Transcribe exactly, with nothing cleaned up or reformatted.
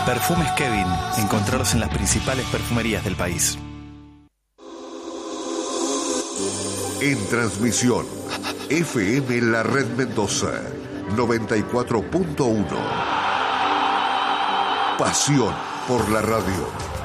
Perfumes Kevin, encontrarlos en las principales perfumerías del país. En transmisión, F M La Red Mendoza, noventa y cuatro punto uno. Pasión por la radio.